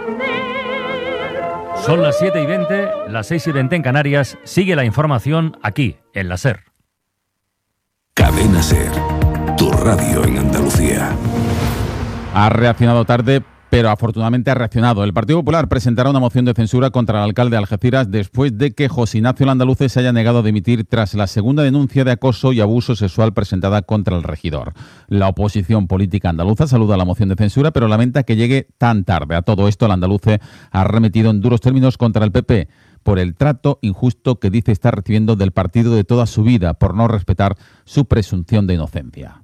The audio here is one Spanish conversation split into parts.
Son las 7:20, las 6:20 en Canarias. Sigue la información aquí, en la SER. Cadena SER, tu radio en Andalucía. Ha reaccionado tarde, pero afortunadamente ha reaccionado. El Partido Popular presentará una moción de censura contra el alcalde de Algeciras después de que José Ignacio Landaluce se haya negado a dimitir tras la segunda denuncia de acoso y abuso sexual presentada contra el regidor. La oposición política andaluza saluda la moción de censura, pero lamenta que llegue tan tarde. A todo esto, Landaluce ha arremetido en duros términos contra el PP por el trato injusto que dice estar recibiendo del partido de toda su vida por no respetar su presunción de inocencia.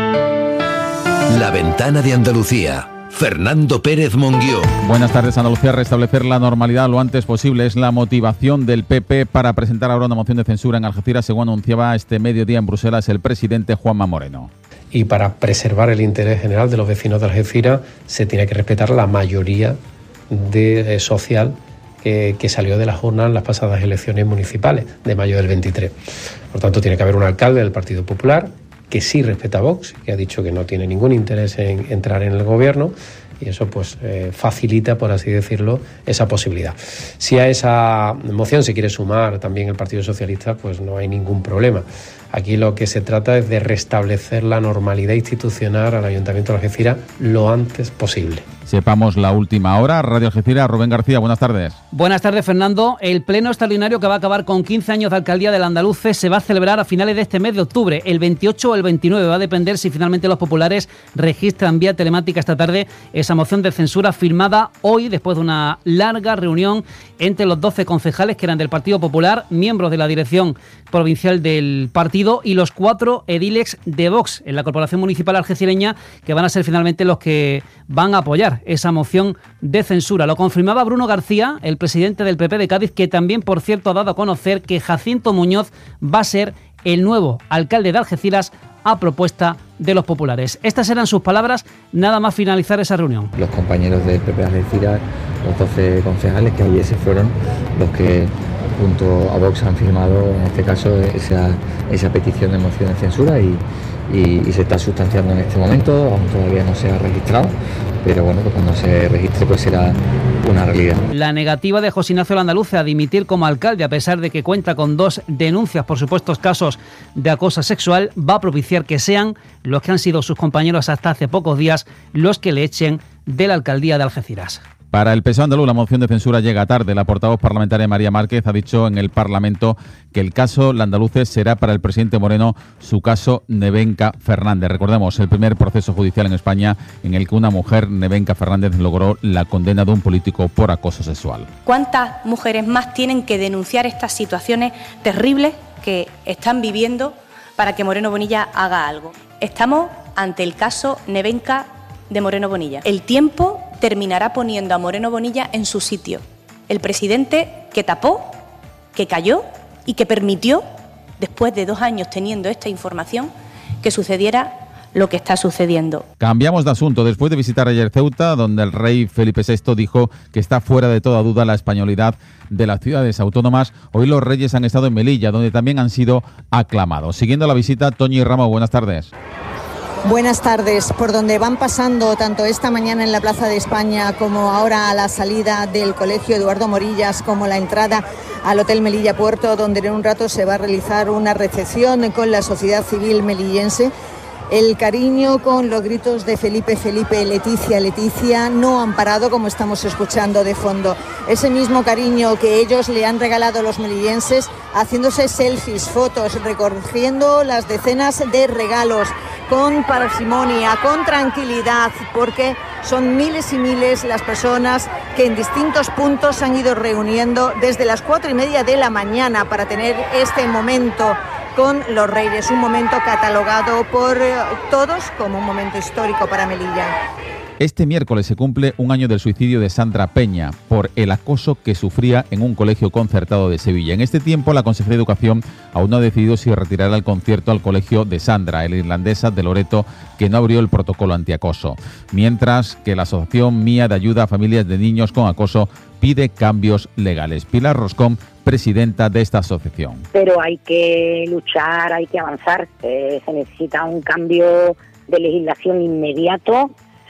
La ventana de Andalucía. Fernando Pérez Monguió. Buenas tardes, Andalucía. Restablecer la normalidad lo antes posible es la motivación del PP para presentar ahora una moción de censura en Algeciras, según anunciaba este mediodía en Bruselas el presidente Juanma Moreno. Y para preservar el interés general de los vecinos de Algeciras se tiene que respetar la mayoría social que salió de las urnas en las pasadas elecciones municipales de mayo del 23. Por tanto, tiene que haber un alcalde del Partido Popular que sí respeta a Vox, que ha dicho que no tiene ningún interés en entrar en el gobierno, y eso pues facilita, por así decirlo, esa posibilidad. Si a esa moción se quiere sumar también el Partido Socialista, pues no hay ningún problema. Aquí lo que se trata es de restablecer la normalidad institucional al Ayuntamiento de Algeciras lo antes posible. Sepamos la última hora. Radio Algeciras, Rubén García, buenas tardes. Buenas tardes, Fernando. El pleno extraordinario que va a acabar con 15 años de alcaldía del Andaluce se va a celebrar a finales de este mes de octubre, el 28 o el 29. Va a depender si finalmente los populares registran vía telemática esta tarde esa moción de censura firmada hoy después de una larga reunión entre los 12 concejales que eran del Partido Popular, miembros de la dirección provincial del partido y los 4 ediles de Vox en la Corporación Municipal algecireña, que van a ser finalmente los que van a apoyar esa moción de censura. Lo confirmaba Bruno García, el presidente del PP de Cádiz, que también, por cierto, ha dado a conocer que Jacinto Muñoz va a ser el nuevo alcalde de Algeciras a propuesta de los populares. Estas eran sus palabras nada más finalizar esa reunión. Los compañeros del PP de Algeciras, los 12 concejales que ayer se fueron, los que junto a Vox han firmado en este caso esa petición de moción de censura y se está sustanciando en este momento, aún todavía no se ha registrado, pero bueno, pues cuando se registre pues será una realidad. La negativa de José Ignacio Landaluce a dimitir como alcalde, a pesar de que cuenta con 2 denuncias por supuestos casos de acoso sexual, va a propiciar que sean los que han sido sus compañeros hasta hace pocos días los que le echen de la alcaldía de Algeciras. Para el PSOE andaluz, la moción de censura llega tarde. La portavoz parlamentaria María Márquez ha dicho en el Parlamento que el caso Landaluce será para el presidente Moreno su caso Nevenka Fernández. Recordemos, el primer proceso judicial en España en el que una mujer, Nevenka Fernández, logró la condena de un político por acoso sexual. ¿Cuántas mujeres más tienen que denunciar estas situaciones terribles que están viviendo para que Moreno Bonilla haga algo? Estamos ante el caso Nevenka de Moreno Bonilla. El tiempo terminará poniendo a Moreno Bonilla en su sitio. El presidente que tapó, que calló y que permitió, después de 2 años teniendo esta información, que sucediera lo que está sucediendo. Cambiamos de asunto. Después de visitar ayer Ceuta, donde el rey Felipe VI dijo que está fuera de toda duda la españolidad de las ciudades autónomas, hoy los reyes han estado en Melilla, donde también han sido aclamados. Siguiendo la visita, Toñi Ramos, buenas tardes. Buenas tardes. Por donde van pasando tanto esta mañana en la Plaza de España como ahora a la salida del Colegio Eduardo Morillas, como la entrada al Hotel Melilla Puerto, donde en un rato se va a realizar una recepción con la sociedad civil melillense. El cariño con los gritos de Felipe, Felipe, Leticia, Leticia no han parado, como estamos escuchando de fondo. Ese mismo cariño que ellos le han regalado a los melillenses, haciéndose selfies, fotos, recogiendo las decenas de regalos con parsimonia, con tranquilidad, porque son miles y miles las personas que en distintos puntos se han ido reuniendo desde las 4:30 de la mañana para tener este momento con los reyes, un momento catalogado por todos como un momento histórico para Melilla. Este miércoles se cumple 1 año del suicidio de Sandra Peña por el acoso que sufría en un colegio concertado de Sevilla. En este tiempo, la Consejería de Educación aún no ha decidido si retirará el concierto al colegio de Sandra, la irlandesa de Loreto, que no abrió el protocolo antiacoso. Mientras que la Asociación Mía de Ayuda a Familias de Niños con Acoso pide cambios legales. Pilar Roscón, presidenta de esta asociación. Pero hay que luchar, hay que avanzar. Se necesita un cambio de legislación inmediato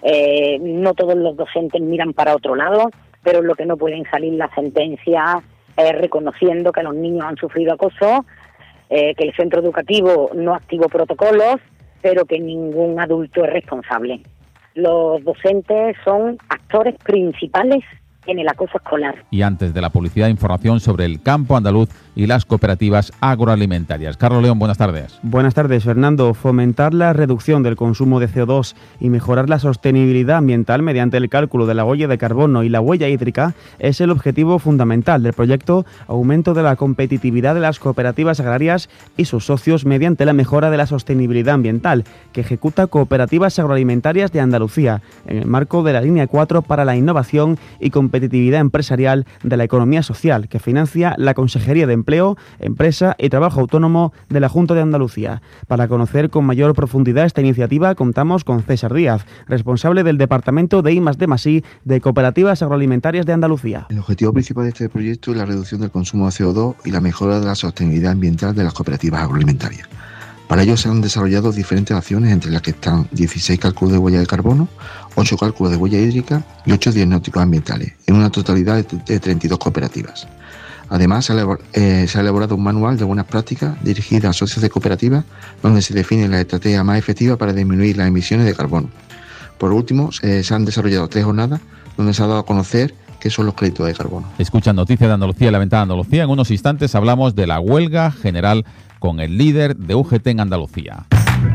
No todos los docentes miran para otro lado, pero lo que no pueden salir las sentencias reconociendo que los niños han sufrido acoso, que el centro educativo no activó protocolos, pero que ningún adulto es responsable. Los docentes son actores principales en el acoso escolar. Y antes de la publicidad, información sobre el campo andaluz y las cooperativas agroalimentarias. Carlos León, buenas tardes. Buenas tardes, Fernando. Fomentar la reducción del consumo de CO2 y mejorar la sostenibilidad ambiental mediante el cálculo de la huella de carbono y la huella hídrica es el objetivo fundamental del proyecto Aumento de la competitividad de las cooperativas agrarias y sus socios mediante la mejora de la sostenibilidad ambiental, que ejecuta Cooperativas Agroalimentarias de Andalucía en el marco de la Línea 4 para la innovación y competitividad empresarial de la economía social, que financia la Consejería de Empleo, Empresa y Trabajo Autónomo de la Junta de Andalucía. Para conocer con mayor profundidad esta iniciativa, contamos con César Díaz, responsable del Departamento de I+D+I de Cooperativas Agroalimentarias de Andalucía. El objetivo principal de este proyecto es la reducción del consumo de CO2 y la mejora de la sostenibilidad ambiental de las cooperativas agroalimentarias. Para ello se han desarrollado diferentes acciones, entre las que están 16 cálculos de huella de carbono, 8 cálculos de huella hídrica y 8 diagnósticos ambientales, en una totalidad de 32 cooperativas. Además, se ha elaborado un manual de buenas prácticas dirigido a socios de cooperativas, donde se define la estrategia más efectiva para disminuir las emisiones de carbono. Por último, se han desarrollado 3 jornadas donde se ha dado a conocer qué son los créditos de carbono. Escuchan Noticias de Andalucía, La Ventana de Andalucía. En unos instantes hablamos de la huelga general con el líder de UGT en Andalucía.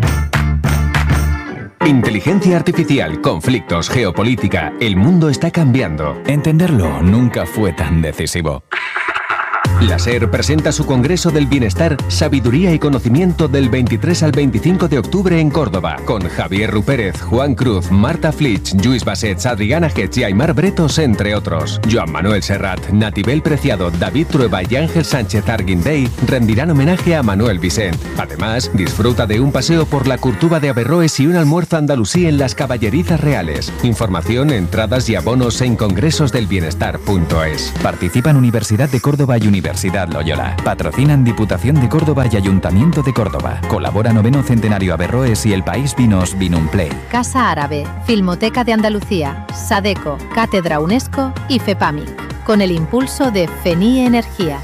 Inteligencia artificial, conflictos, geopolítica. El mundo está cambiando. Entenderlo nunca fue tan decisivo. La SER presenta su Congreso del Bienestar, Sabiduría y Conocimiento del 23 al 25 de octubre en Córdoba, con Javier Rupérez, Juan Cruz, Marta Flitsch, Lluís Bassets, Adriana Getz y Aymar Bretos, entre otros. Joan Manuel Serrat, Natibel Preciado, David Trueba y Ángel Sánchez Arguindey rendirán homenaje a Manuel Vicent. Además, disfruta de un paseo por la Curtuba de Averroes y un almuerzo andalusí en las Caballerizas Reales. Información, entradas y abonos en congresosdelbienestar.es. Participan Universidad de Córdoba y Universidad Loyola. Patrocinan Diputación de Córdoba y Ayuntamiento de Córdoba. Colabora 9º Centenario Averroes y El País Vinos Vinumplay. Casa Árabe, Filmoteca de Andalucía, Sadeco, Cátedra UNESCO y FEPAMIC. Con el impulso de FENIE Energía.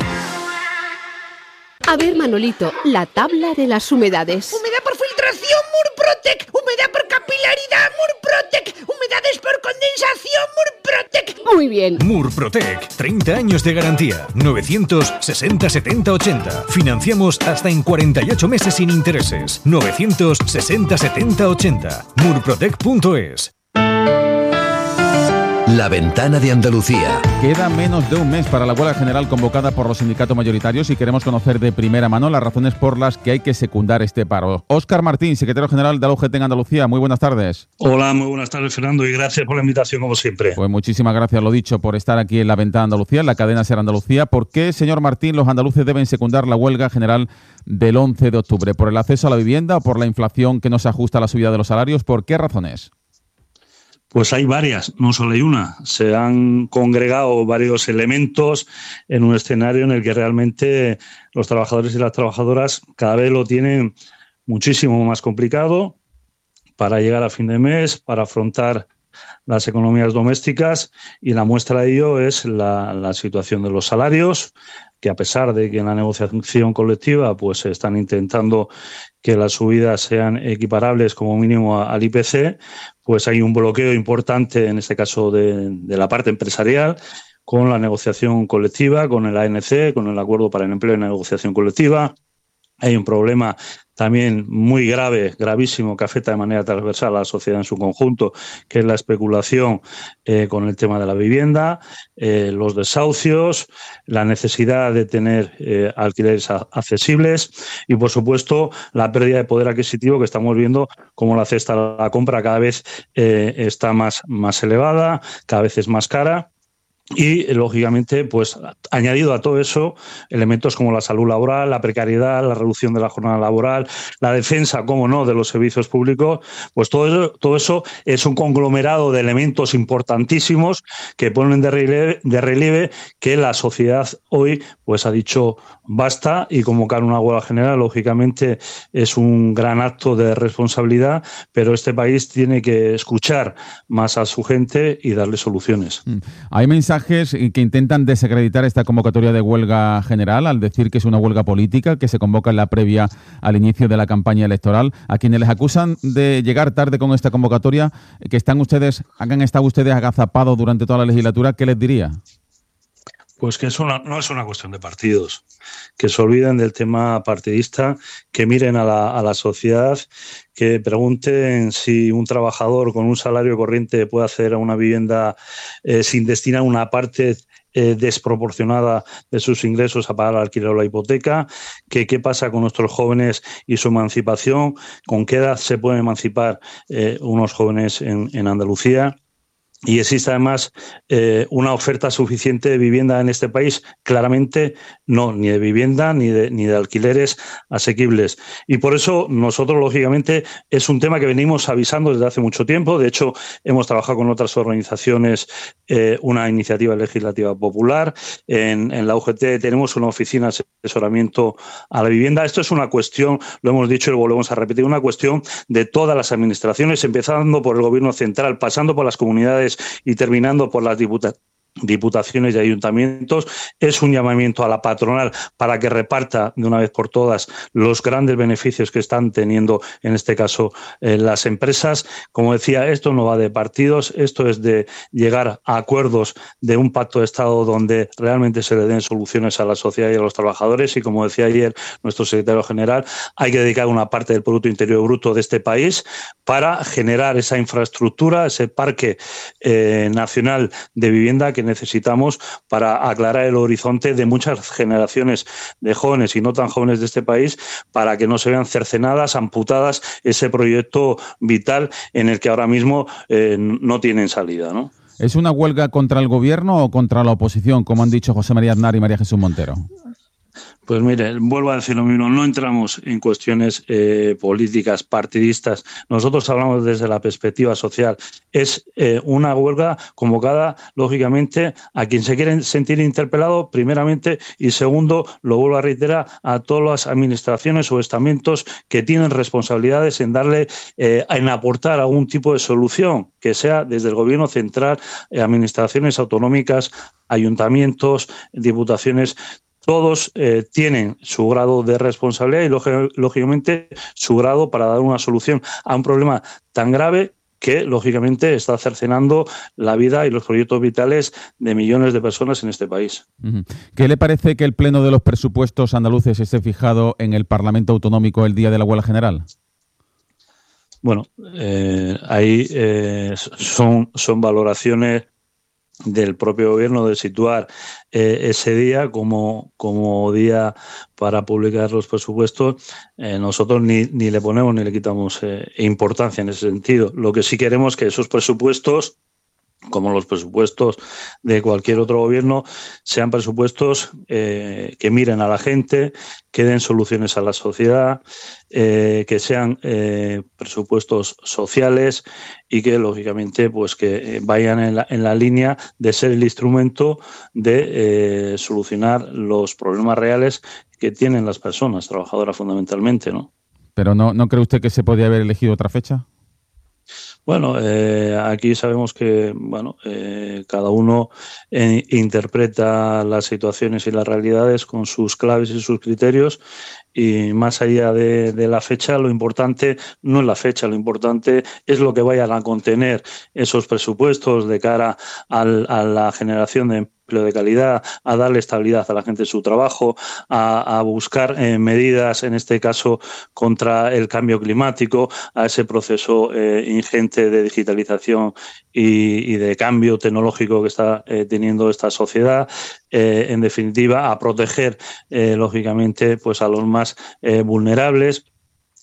A ver, Manolito, la tabla de las humedades. Humedad por filtración, Murprotec. Humedad por capilaridad, Murprotec. Humedades por condensación, Murprotec. Muy bien. Murprotec, 30 años de garantía. 960 70 80. Financiamos hasta en 48 meses sin intereses. 960 70 80. Murprotec.es. La Ventana de Andalucía. Queda menos de un mes para la huelga general convocada por los sindicatos mayoritarios y queremos conocer de primera mano las razones por las que hay que secundar este paro. Óscar Martín, secretario general de la UGT en Andalucía, muy buenas tardes. Hola, muy buenas tardes, Fernando, y gracias por la invitación, como siempre. Pues muchísimas gracias, lo dicho, por estar aquí en La Ventana de Andalucía, en la cadena SER Andalucía. ¿Por qué, señor Martín, los andaluces deben secundar la huelga general del 11 de octubre? ¿Por el acceso a la vivienda o por la inflación que no se ajusta a la subida de los salarios? ¿Por qué razones? Pues hay varias, no solo hay una. Se han congregado varios elementos en un escenario en el que realmente los trabajadores y las trabajadoras cada vez lo tienen muchísimo más complicado para llegar a fin de mes, para afrontar las economías domésticas, y la muestra de ello es la situación de los salarios, que a pesar de que en la negociación colectiva pues se están intentando que las subidas sean equiparables como mínimo al IPC, pues hay un bloqueo importante en este caso de la parte empresarial con la negociación colectiva, con el ANC, con el Acuerdo para el Empleo y la Negociación Colectiva. Hay un problema también muy grave, gravísimo, que afecta de manera transversal a la sociedad en su conjunto, que es la especulación con el tema de la vivienda, los desahucios, la necesidad de tener alquileres accesibles y, por supuesto, la pérdida de poder adquisitivo, que estamos viendo como la cesta de la compra cada vez está más elevada, cada vez es más cara. Y, lógicamente, pues añadido a todo eso, elementos como la salud laboral, la precariedad, la reducción de la jornada laboral, la defensa, cómo no, de los servicios públicos, pues todo eso es un conglomerado de elementos importantísimos que ponen de relieve que la sociedad hoy pues ha dicho basta, y convocar una huelga general, lógicamente, es un gran acto de responsabilidad, pero este país tiene que escuchar más a su gente y darle soluciones. Hay mensajes que intentan desacreditar esta convocatoria de huelga general al decir que es una huelga política que se convoca en la previa al inicio de la campaña electoral. A quienes les acusan de llegar tarde con esta convocatoria, que han estado ustedes agazapados durante toda la legislatura, ¿qué les diría? Pues que no es una cuestión de partidos, que se olviden del tema partidista, que miren a la sociedad, que pregunten si un trabajador con un salario corriente puede acceder a una vivienda sin destinar una parte desproporcionada de sus ingresos a pagar el alquiler o la hipoteca, que qué pasa con nuestros jóvenes y su emancipación, con qué edad se pueden emancipar unos jóvenes en Andalucía. Y existe además una oferta suficiente de vivienda en este país. Claramente no, ni de vivienda ni de alquileres asequibles. Y por eso nosotros, lógicamente, es un tema que venimos avisando desde hace mucho tiempo. De hecho, hemos trabajado con otras organizaciones una iniciativa legislativa popular. En la UGT tenemos una oficina de asesoramiento a la vivienda. Esto es una cuestión, lo hemos dicho y lo volvemos a repetir, una cuestión de todas las administraciones, empezando por el Gobierno central, pasando por las comunidades y terminando por las diputaciones y ayuntamientos. Es un llamamiento a la patronal para que reparta de una vez por todas los grandes beneficios que están teniendo, en este caso, las empresas. Como decía, esto no va de partidos, esto es de llegar a acuerdos de un pacto de Estado donde realmente se le den soluciones a la sociedad y a los trabajadores. Y como decía ayer nuestro secretario general, hay que dedicar una parte del Producto Interior Bruto de este país para generar esa infraestructura, ese parque nacional de vivienda que necesitamos para aclarar el horizonte de muchas generaciones de jóvenes y no tan jóvenes de este país, para que no se vean cercenadas, amputadas ese proyecto vital en el que ahora mismo no tienen salida, ¿no? ¿Es una huelga contra el gobierno o contra la oposición, como han dicho José María Aznar y María Jesús Montero? Pues mire, vuelvo a decir lo mismo, no entramos en cuestiones políticas, partidistas. Nosotros hablamos desde la perspectiva social. Es una huelga convocada, lógicamente, a quien se quiere sentir interpelado, primeramente, y segundo, lo vuelvo a reiterar, a todas las administraciones o estamentos que tienen responsabilidades en darle, en aportar algún tipo de solución, que sea desde el Gobierno central, administraciones autonómicas, ayuntamientos, diputaciones. Todos tienen su grado de responsabilidad y, lógicamente, su grado para dar una solución a un problema tan grave que, lógicamente, está cercenando la vida y los proyectos vitales de millones de personas en este país. ¿Qué le parece que el Pleno de los Presupuestos andaluces esté fijado en el Parlamento Autonómico el día de la huelga general? Bueno, ahí son valoraciones del propio gobierno de situar ese día como día para publicar los presupuestos. Nosotros ni le ponemos ni le quitamos importancia en ese sentido. Lo que sí queremos es que esos presupuestos, como los presupuestos de cualquier otro gobierno, sean presupuestos que miren a la gente, que den soluciones a la sociedad, que sean presupuestos sociales y que, lógicamente, pues que vayan en la línea de ser el instrumento de solucionar los problemas reales que tienen las personas trabajadoras fundamentalmente, ¿no? ¿Pero no cree usted que se podría haber elegido otra fecha? Bueno, aquí sabemos que cada uno interpreta las situaciones y las realidades con sus claves y sus criterios, y más allá de la fecha, lo importante no es la fecha, lo importante es lo que vayan a contener esos presupuestos de cara a la generación de empleo de calidad, a darle estabilidad a la gente en su trabajo, a buscar medidas, en este caso, contra el cambio climático, a ese proceso ingente de digitalización y de cambio tecnológico que está teniendo esta sociedad. En definitiva, a proteger, lógicamente, pues a los más vulnerables.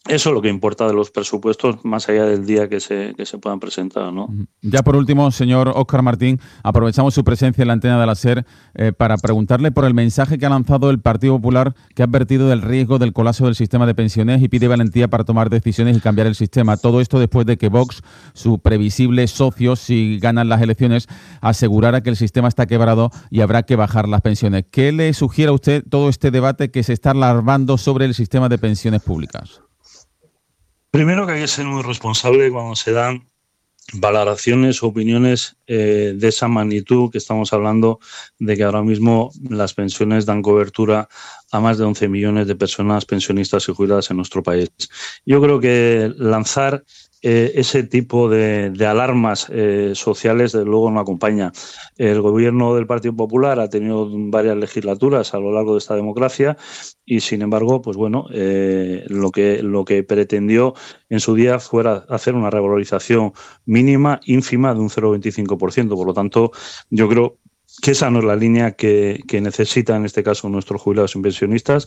eso es lo que importa de los presupuestos, más allá del día que se puedan presentar, ¿no? Ya por último, señor Óscar Martín, aprovechamos su presencia en la antena de la SER para preguntarle por el mensaje que ha lanzado el Partido Popular, que ha advertido del riesgo del colapso del sistema de pensiones y pide valentía para tomar decisiones y cambiar el sistema. Todo esto después de que Vox, su previsible socio, si ganan las elecciones, asegurara que el sistema está quebrado y habrá que bajar las pensiones. ¿Qué le sugiere a usted todo este debate que se está alarmando sobre el sistema de pensiones públicas? Primero que hay que ser muy responsable cuando se dan valoraciones o opiniones de esa magnitud que estamos hablando, de que ahora mismo las pensiones dan cobertura a más de 11 millones de personas pensionistas y jubiladas en nuestro país. Yo creo que lanzar ese tipo de alarmas sociales, desde luego, no acompaña. El gobierno del Partido Popular ha tenido varias legislaturas a lo largo de esta democracia y, sin embargo, pues bueno, lo que pretendió en su día fuera hacer una revalorización mínima, ínfima, de un 0,25%. Por lo tanto, yo creo que esa no es la línea que necesitan en este caso nuestros jubilados y pensionistas.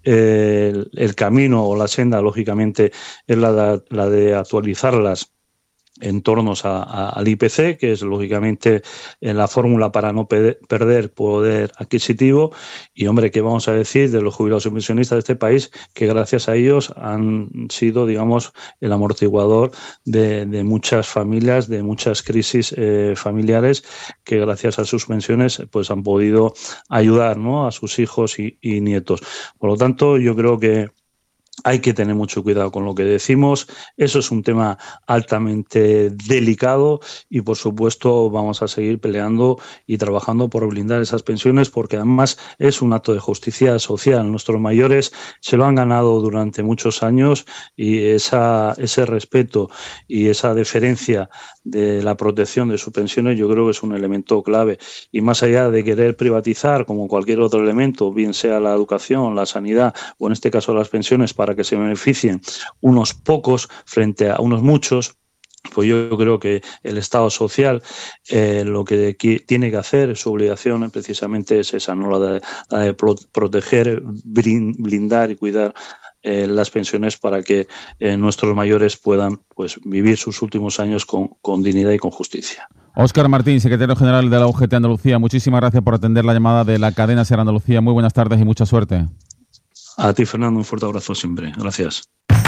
El camino o la senda, lógicamente, es la de actualizarlas en torno al IPC, que es lógicamente la fórmula para no perder poder adquisitivo. Y, hombre, ¿qué vamos a decir de los jubilados y pensionistas de este país? Que gracias a ellos han sido, digamos, el amortiguador de muchas familias, de muchas crisis familiares, que gracias a sus pensiones pues han podido ayudar, ¿no?, a sus hijos y nietos. Por lo tanto, yo creo que hay que tener mucho cuidado con lo que decimos. Eso es un tema altamente delicado y, por supuesto, vamos a seguir peleando y trabajando por blindar esas pensiones, porque además es un acto de justicia social. Nuestros mayores se lo han ganado durante muchos años y ese respeto y esa deferencia de la protección de sus pensiones, yo creo que es un elemento clave. Y más allá de querer privatizar como cualquier otro elemento, bien sea la educación, la sanidad o en este caso las pensiones, para que se beneficien unos pocos frente a unos muchos, pues yo creo que el Estado social lo que tiene que hacer, su obligación precisamente es esa, ¿no?, la de proteger, blindar y cuidar las pensiones para que nuestros mayores puedan pues vivir sus últimos años con dignidad y con justicia. Óscar Martín, secretario general de la UGT Andalucía, muchísimas gracias por atender la llamada de la cadena SER Andalucía. Muy buenas tardes y mucha suerte. A ti, Fernando, un fuerte abrazo siempre. Gracias.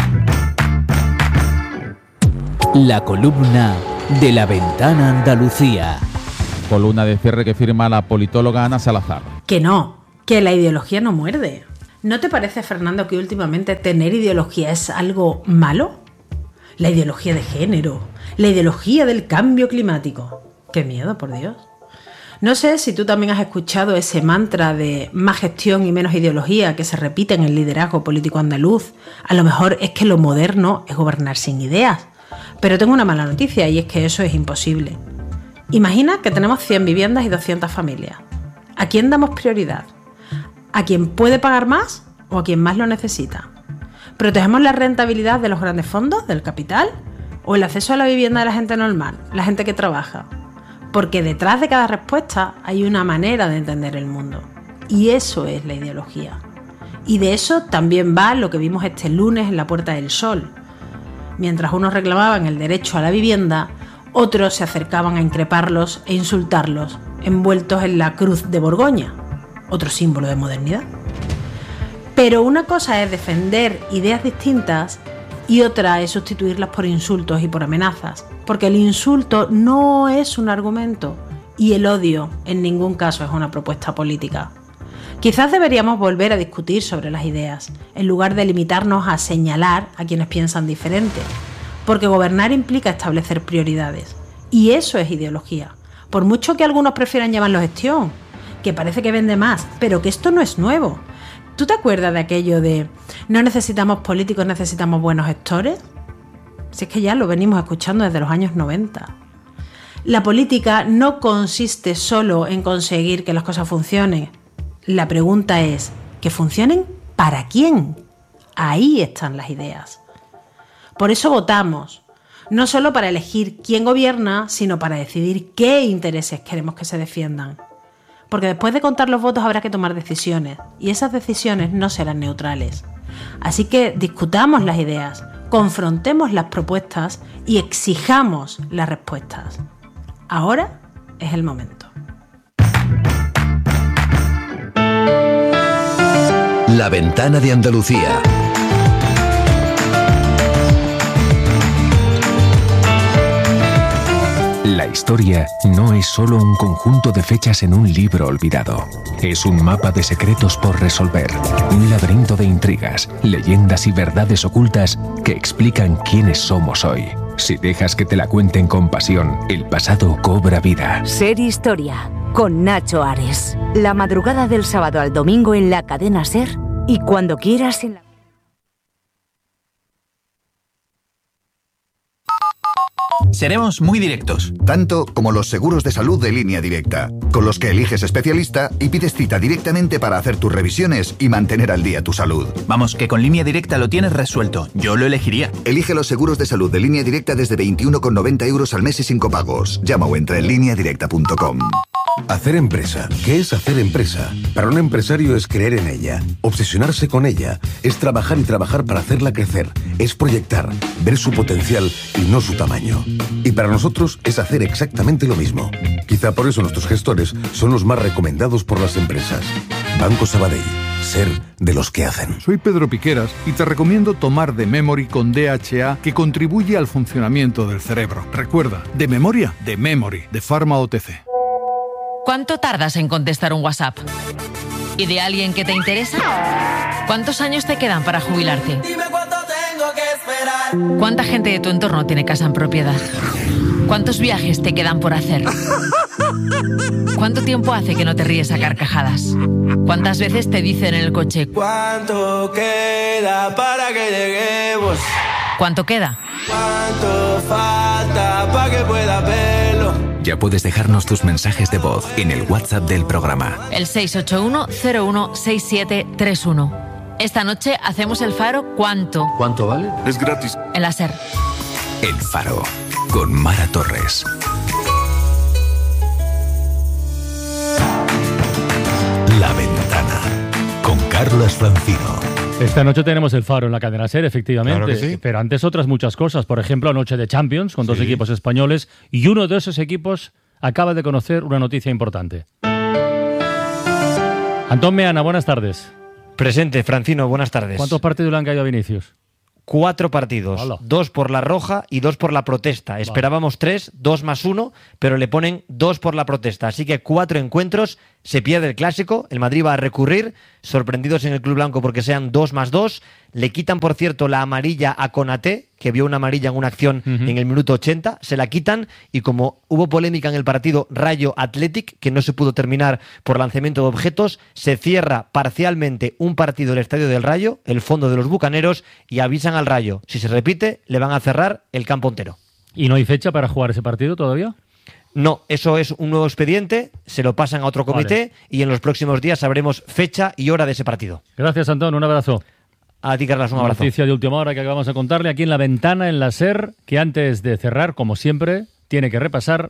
La columna de La Ventana Andalucía. Columna de cierre que firma la politóloga Ana Salazar. Que no, que la ideología no muerde. ¿No te parece, Fernando, que últimamente tener ideología es algo malo? La ideología de género, la ideología del cambio climático. ¡Qué miedo, por Dios! No sé si tú también has escuchado ese mantra de más gestión y menos ideología que se repite en el liderazgo político andaluz. A lo mejor es que lo moderno es gobernar sin ideas. Pero tengo una mala noticia y es que eso es imposible. Imagina que tenemos 100 viviendas y 200 familias. ¿A quién damos prioridad? ¿A quien puede pagar más o a quien más lo necesita? ¿Protegemos la rentabilidad de los grandes fondos, del capital? ¿O el acceso a la vivienda de la gente normal, la gente que trabaja? Porque detrás de cada respuesta hay una manera de entender el mundo. Y eso es la ideología. Y de eso también va lo que vimos este lunes en la Puerta del Sol. Mientras unos reclamaban el derecho a la vivienda, otros se acercaban a increparlos e insultarlos, envueltos en la cruz de Borgoña, otro símbolo de modernidad. Pero una cosa es defender ideas distintas y otra es sustituirlas por insultos y por amenazas, porque el insulto no es un argumento y el odio en ningún caso es una propuesta política. Quizás deberíamos volver a discutir sobre las ideas, en lugar de limitarnos a señalar a quienes piensan diferente, porque gobernar implica establecer prioridades, y eso es ideología, por mucho que algunos prefieran llamarlo gestión, que parece que vende más, pero que esto no es nuevo. ¿Tú te acuerdas de aquello de no necesitamos políticos, necesitamos buenos gestores? Si es que ya lo venimos escuchando desde los años 90. La política no consiste solo en conseguir que las cosas funcionen. La pregunta es, ¿que funcionen para quién? Ahí están las ideas. Por eso votamos, no solo para elegir quién gobierna, sino para decidir qué intereses queremos que se defiendan. porque después de contar los votos habrá que tomar decisiones, y esas decisiones no serán neutrales. Así que discutamos las ideas, confrontemos las propuestas y exijamos las respuestas. Ahora es el momento. La Ventana de Andalucía. La historia no es solo un conjunto de fechas en un libro olvidado. Es un mapa de secretos por resolver, un laberinto de intrigas, leyendas y verdades ocultas que explican quiénes somos hoy. Si dejas que te la cuenten con pasión, el pasado cobra vida. Ser Historia, con Nacho Ares. La madrugada del sábado al domingo en la cadena SER y cuando quieras en la... Seremos muy directos. Tanto como los seguros de salud de Línea Directa, con los que eliges especialista y pides cita directamente para hacer tus revisiones y mantener al día tu salud. Vamos, que con Línea Directa lo tienes resuelto. Yo lo elegiría. Elige los seguros de salud de Línea Directa desde 21,90 € al mes y sin copagos. Llama o entra en lineadirecta.com. Hacer empresa. ¿Qué es hacer empresa? Para un empresario es creer en ella, obsesionarse con ella, es trabajar y trabajar para hacerla crecer, es proyectar, ver su potencial y no su tamaño. Y para nosotros es hacer exactamente lo mismo. Quizá por eso nuestros gestores son los más recomendados por las empresas. Banco Sabadell. Ser de los que hacen. Soy Pedro Piqueras y te recomiendo tomar The Memory con DHA, que contribuye al funcionamiento del cerebro. Recuerda, de memoria, The Memory, de Pharma OTC. ¿Cuánto tardas en contestar un WhatsApp? ¿Y de alguien que te interesa? ¿Cuántos años te quedan para jubilarte? Dime cuánto tengo que esperar. ¿Cuánta gente de tu entorno tiene casa en propiedad? ¿Cuántos viajes te quedan por hacer? ¿Cuánto tiempo hace que no te ríes a carcajadas? ¿Cuántas veces te dicen en el coche? ¿Cuánto queda para que lleguemos? ¿Cuánto queda? ¿Cuánto falta para que pueda verlo? Ya puedes dejarnos tus mensajes de voz en el WhatsApp del programa. El 681-016731. Esta noche hacemos el Faro ¿Cuánto? ¿Cuánto vale? Es gratis. En la SER. El Faro, con Mara Torres. La Ventana, con Carlos Francino. Esta noche tenemos el Faro en la cadena SER, efectivamente, Claro que sí. Pero antes otras muchas cosas. Por ejemplo, anoche de Champions con dos equipos españoles y uno de esos equipos acaba de conocer una noticia importante. Antón Meana, buenas tardes. Presente, Francino, buenas tardes. ¿Cuántos partidos le han caído a Vinicius? 4 partidos, Hola. 2 por la roja y 2 por la protesta. Esperábamos 3, 2 más 1, pero le ponen 2 por la protesta. Así que 4 encuentros, se pierde el clásico, el Madrid va a recurrir, sorprendidos en el Club Blanco porque sean 2 más 2. Le quitan, por cierto, la amarilla a Konaté, que vio una amarilla en una acción en el minuto 80, se la quitan y como hubo polémica en el partido Rayo Athletic, que no se pudo terminar por lanzamiento de objetos, se cierra parcialmente un partido del Estadio del Rayo, el fondo de los Bucaneros, y avisan al Rayo. Si se repite, le van a cerrar el campo entero. ¿Y no hay fecha para jugar ese partido todavía? No, eso es un nuevo expediente, se lo pasan a otro comité y en los próximos días sabremos fecha y hora de ese partido. Gracias, Antón, un abrazo. A ti, Carlos, un abrazo. Noticia de última hora que acabamos de contarle aquí en La Ventana, en la SER, que antes de cerrar, como siempre, tiene que repasar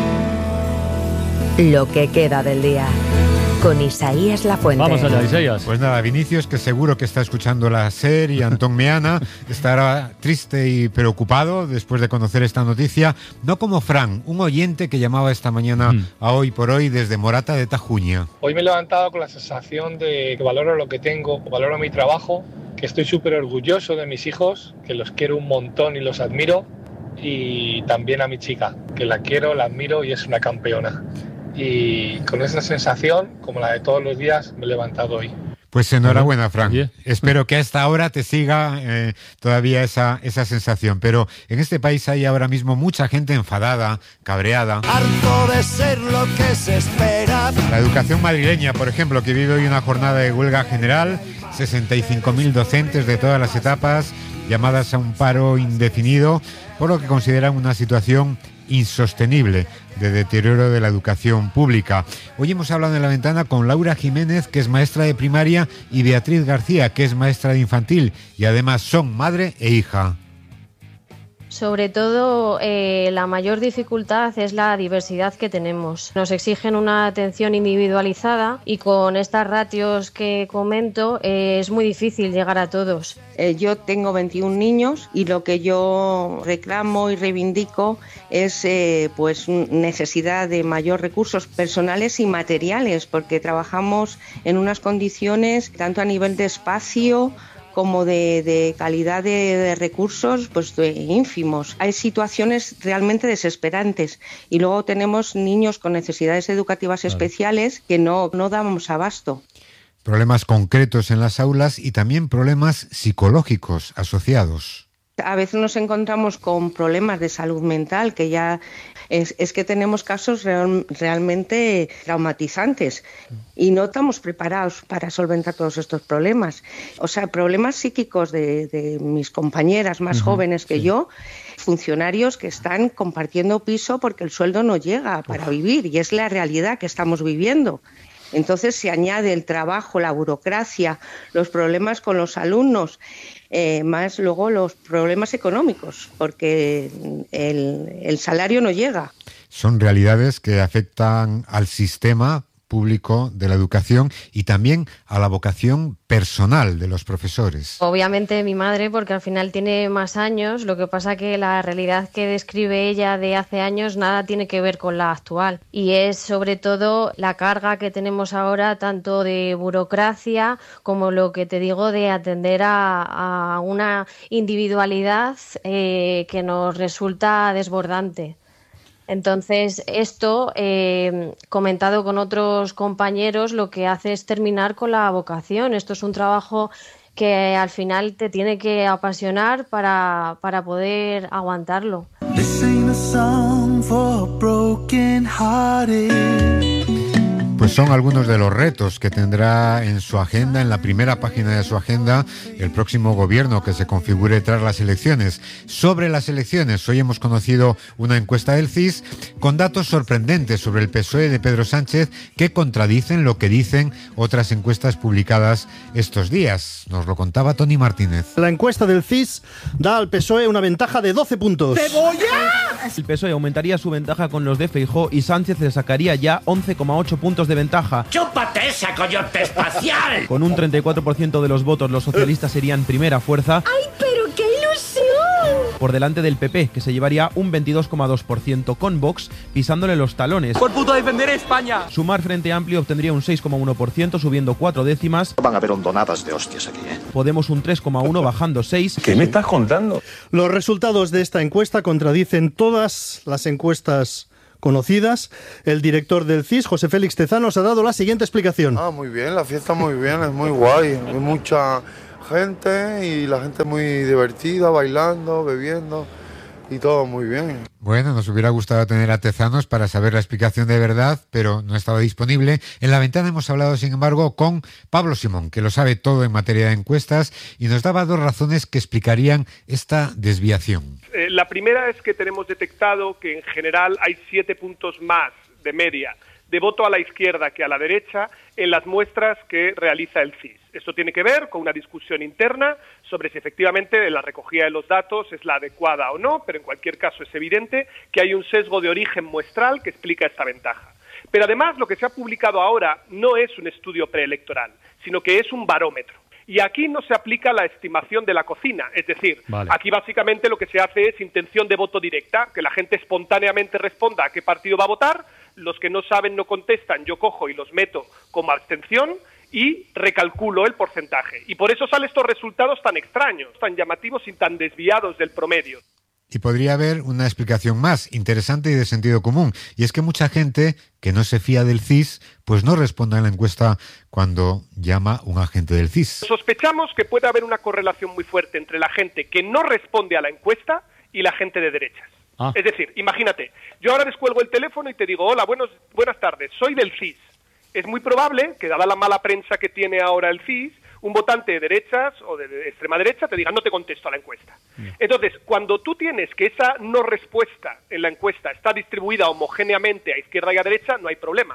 Lo que queda del día, con Isaías Lafuente. Vamos allá, Isaías. Pues nada, Vinicius, que seguro que está escuchando la SER, y Antón Meana estará triste y preocupado después de conocer esta noticia, no como Fran, un oyente que llamaba esta mañana a Hoy por Hoy desde Morata de Tajuña. Hoy me he levantado con la sensación de que valoro lo que tengo, valoro mi trabajo, que estoy súper orgulloso de mis hijos, que los quiero un montón y los admiro, y también a mi chica, que la quiero, la admiro y es una campeona. Y con esa sensación, como la de todos los días, me he levantado hoy. Pues enhorabuena, Fran. Espero que a esta hora te siga todavía esa sensación. Pero en este país hay ahora mismo mucha gente enfadada, cabreada. Harto de ser lo que se espera. La educación madrileña, por ejemplo, que vive hoy una jornada de huelga general, 65.000 docentes de todas las etapas llamadas a un paro indefinido, por lo que consideran una situación insostenible de deterioro de la educación pública. Hoy hemos hablado en La Ventana con Laura Jiménez, que es maestra de primaria, y Beatriz García, que es maestra de infantil, y además son madre e hija. Sobre todo, la mayor dificultad es la diversidad que tenemos. Nos exigen una atención individualizada y con estas ratios que comento es muy difícil llegar a todos. Yo tengo 21 niños y lo que yo reclamo y reivindico es pues necesidad de mayor recursos personales y materiales, porque trabajamos en unas condiciones tanto a nivel de espacio como de calidad de recursos pues ínfimos. Hay situaciones realmente desesperantes y luego tenemos niños con necesidades educativas especiales que no damos abasto. Problemas concretos en las aulas y también problemas psicológicos asociados. A veces nos encontramos con problemas de salud mental, que ya es que tenemos casos realmente traumatizantes y no estamos preparados para solventar todos estos problemas. O sea, problemas psíquicos de mis compañeras más jóvenes que yo, funcionarios que están compartiendo piso porque el sueldo no llega para vivir y es la realidad que estamos viviendo. Entonces se añade el trabajo, la burocracia, los problemas con los alumnos, más luego los problemas económicos, porque el salario no llega. Son realidades que afectan al sistema público de la educación y también a la vocación personal de los profesores. Obviamente mi madre, porque al final tiene más años, lo que pasa que la realidad que describe ella de hace años nada tiene que ver con la actual. Y es sobre todo la carga que tenemos ahora, tanto de burocracia como lo que te digo de atender a una individualidad que nos resulta desbordante. Entonces, esto, comentado con otros compañeros, lo que hace es terminar con la vocación. Esto es un trabajo que al final te tiene que apasionar para poder aguantarlo. Pues son algunos de los retos que tendrá en su agenda, en la primera página de su agenda, el próximo gobierno que se configure tras las elecciones. Sobre las elecciones, hoy hemos conocido una encuesta del CIS con datos sorprendentes sobre el PSOE de Pedro Sánchez que contradicen lo que dicen otras encuestas publicadas estos días. Nos lo contaba Tony Martínez. La encuesta del CIS da al PSOE una ventaja de 12 puntos. ¡Cebolla! El PSOE aumentaría su ventaja con los de Feijóo y Sánchez le sacaría ya 11,8 puntos de ventaja. ¡Chúpate esa coyote espacial! Con un 34% de los votos, los socialistas serían primera fuerza. ¡Ay, pero qué ilusión! Por delante del PP, que se llevaría un 22,2%, con Vox pisándole los talones. ¡Por puto defender España! Sumar Frente Amplio obtendría un 6,1%, subiendo 4 décimas. Van a haber hondonadas de hostias aquí, ¿eh? Podemos un 3,1%, bajando 6. ¿Qué me estás contando? Los resultados de esta encuesta contradicen todas las encuestas conocidas. El director del CIS, José Félix Tezanos, nos ha dado la siguiente explicación. Muy bien, la fiesta muy bien, es muy guay. Hay mucha gente y la gente muy divertida, bailando, bebiendo y todo muy bien. Bueno, nos hubiera gustado tener a Tezanos para saber la explicación de verdad, pero no estaba disponible. En La Ventana hemos hablado, sin embargo, con Pablo Simón, que lo sabe todo en materia de encuestas, y nos daba dos razones que explicarían esta desviación. La primera es que tenemos detectado que en general hay 7 puntos más de media de voto a la izquierda que a la derecha en las muestras que realiza el CIS. Esto tiene que ver con una discusión interna sobre si efectivamente la recogida de los datos es la adecuada o no, pero en cualquier caso es evidente que hay un sesgo de origen muestral que explica esta ventaja. Pero además lo que se ha publicado ahora no es un estudio preelectoral, sino que es un barómetro. Y aquí no se aplica la estimación de la cocina, es decir, aquí básicamente lo que se hace es intención de voto directa, que la gente espontáneamente responda a qué partido va a votar, los que no saben no contestan, yo cojo y los meto como abstención y recalculo el porcentaje. Y por eso salen estos resultados tan extraños, tan llamativos y tan desviados del promedio. Y podría haber una explicación más interesante y de sentido común, y es que mucha gente que no se fía del CIS, pues no responde a la encuesta cuando llama un agente del CIS. Sospechamos que puede haber una correlación muy fuerte entre la gente que no responde a la encuesta y la gente de derechas. Es decir, imagínate, yo ahora descuelgo el teléfono y te digo, hola, buenas tardes, soy del CIS. Es muy probable que, dada la mala prensa que tiene ahora el CIS, un votante de derechas o de extrema derecha te diga, no te contesto a la encuesta. Entonces, cuando tú tienes que esa no respuesta en la encuesta está distribuida homogéneamente a izquierda y a derecha, no hay problema.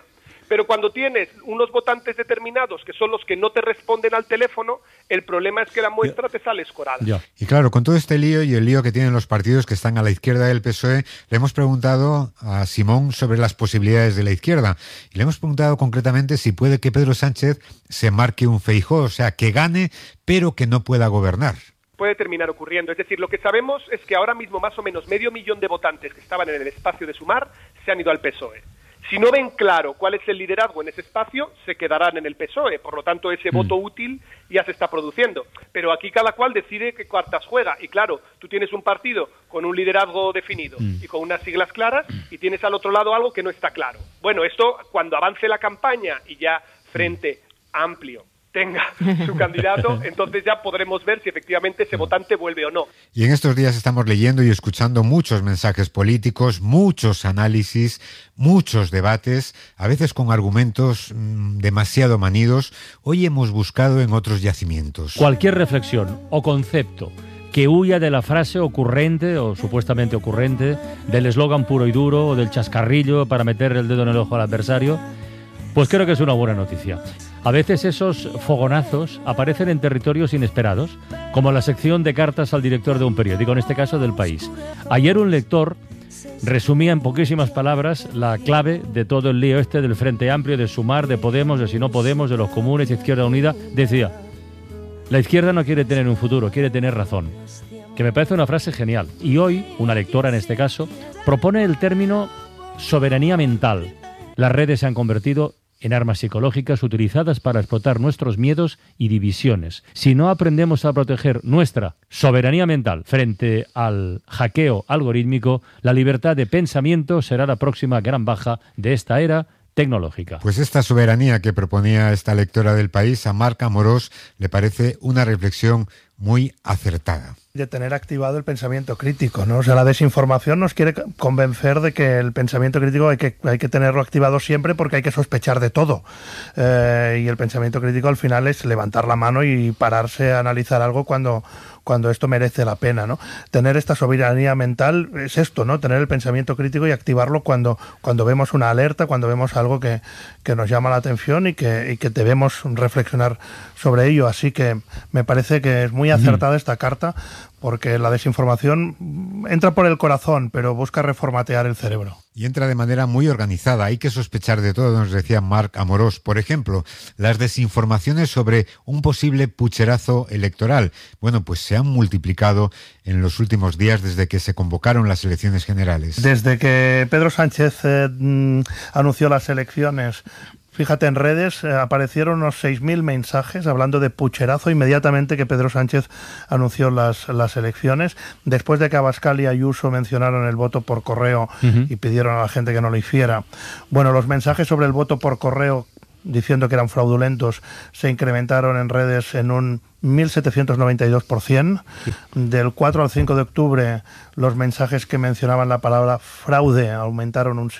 Pero cuando tienes unos votantes determinados que son los que no te responden al teléfono, el problema es que la muestra te sale escorada. Y claro, con todo este lío y el lío que tienen los partidos que están a la izquierda del PSOE, le hemos preguntado a Simón sobre las posibilidades de la izquierda. Y le hemos preguntado concretamente si puede que Pedro Sánchez se marque un Feijóo, o sea, que gane, pero que no pueda gobernar. Puede terminar ocurriendo. Es decir, lo que sabemos es que ahora mismo más o menos 500.000 de votantes que estaban en el espacio de Sumar se han ido al PSOE. Si no ven claro cuál es el liderazgo en ese espacio, se quedarán en el PSOE. Por lo tanto, ese voto útil ya se está produciendo. Pero aquí cada cual decide qué cartas juega. Y claro, tú tienes un partido con un liderazgo definido y con unas siglas claras, y tienes al otro lado algo que no está claro. Bueno, esto cuando avance la campaña y ya Frente Amplio tenga su candidato, entonces ya podremos ver si efectivamente ese votante vuelve o no. Y en estos días estamos leyendo y escuchando muchos mensajes políticos, muchos análisis, muchos debates, a veces con argumentos demasiado manidos. Hoy hemos buscado en otros yacimientos. Cualquier reflexión o concepto que huya de la frase ocurrente o supuestamente ocurrente, del eslogan puro y duro o del chascarrillo para meter el dedo en el ojo al adversario, pues creo que es una buena noticia. A veces esos fogonazos aparecen en territorios inesperados, como la sección de cartas al director de un periódico, en este caso del País. Ayer un lector resumía en poquísimas palabras la clave de todo el lío este del Frente Amplio, de Sumar, de Podemos, de Si no Podemos, de los comunes, de Izquierda Unida. Decía, la izquierda no quiere tener un futuro, quiere tener razón. Que me parece una frase genial. Y hoy, una lectora en este caso, propone el término soberanía mental. Las redes se han convertido en armas psicológicas utilizadas para explotar nuestros miedos y divisiones. Si no aprendemos a proteger nuestra soberanía mental frente al hackeo algorítmico, la libertad de pensamiento será la próxima gran baja de esta era tecnológica. Pues esta soberanía que proponía esta lectora del País, a Marc Amorós, le parece una reflexión muy acertada. De tener activado el pensamiento crítico, ¿no? O sea, la desinformación nos quiere convencer de que el pensamiento crítico hay que tenerlo activado siempre porque hay que sospechar de todo. Y el pensamiento crítico al final es levantar la mano y pararse a analizar algo cuando esto merece la pena, ¿no? Tener esta soberanía mental es esto, ¿no? Tener el pensamiento crítico y activarlo cuando vemos una alerta, cuando vemos algo que nos llama la atención y que debemos reflexionar sobre ello. Así que me parece que es muy acertada esta carta, porque la desinformación entra por el corazón, pero busca reformatear el cerebro. Y entra de manera muy organizada. Hay que sospechar de todo, nos decía Marc Amorós. Por ejemplo, las desinformaciones sobre un posible pucherazo electoral. Bueno, pues se han multiplicado en los últimos días desde que se convocaron las elecciones generales. Desde que Pedro Sánchez anunció las elecciones, fíjate, en redes aparecieron unos 6.000 mensajes hablando de pucherazo inmediatamente que Pedro Sánchez anunció las elecciones, después de que Abascal y Ayuso mencionaron el voto por correo y pidieron a la gente que no lo hiciera. Bueno, los mensajes sobre el voto por correo diciendo que eran fraudulentos se incrementaron en redes en un 1.792%. Del 4 al 5 de octubre los mensajes que mencionaban la palabra fraude aumentaron un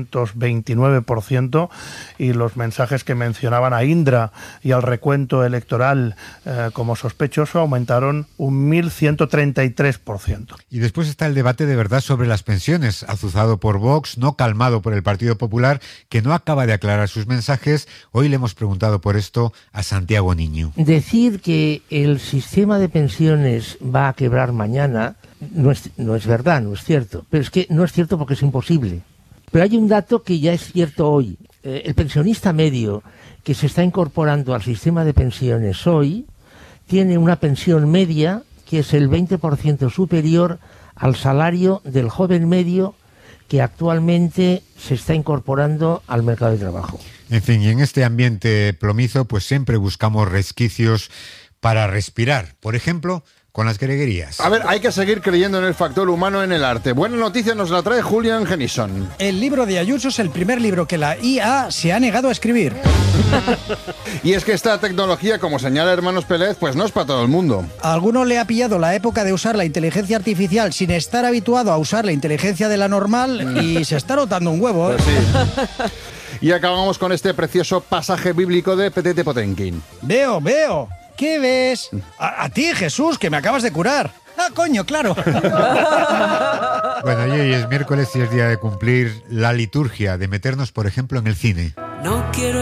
729% y los mensajes que mencionaban a Indra y al recuento electoral como sospechoso aumentaron un 1.133%. Y después está el debate de verdad sobre las pensiones, azuzado por Vox, no calmado por el Partido Popular, que no acaba de aclarar sus mensajes. Hoy le hemos preguntado por esto a Santiago Niño. Decir que el sistema de pensiones va a quebrar mañana no es verdad, no es cierto. Pero es que no es cierto porque es imposible. Pero hay un dato que ya es cierto hoy. El pensionista medio que se está incorporando al sistema de pensiones hoy tiene una pensión media que es el 20% superior al salario del joven medio que actualmente se está incorporando al mercado de trabajo. En fin, y en este ambiente plomizo, pues siempre buscamos resquicios para respirar. Por ejemplo, con las greguerías. A ver, hay que seguir creyendo en el factor humano en el arte. Buena noticia nos la trae Julian Genison. El libro de Ayuso es el primer libro que la IA se ha negado a escribir. Y es que esta tecnología, como señala Hermanos Pérez, pues no es para todo el mundo. A alguno le ha pillado la época de usar la inteligencia artificial sin estar habituado a usar la inteligencia de la normal y se está notando un huevo, ¿eh? Pues sí. Y acabamos con este precioso pasaje bíblico de Petete Potenkin. Veo. ¿Qué ves? A ti, Jesús, que me acabas de curar. Ah, coño, claro. Bueno, y hoy es miércoles y es día de cumplir la liturgia, de meternos, por ejemplo, en el cine. No quiero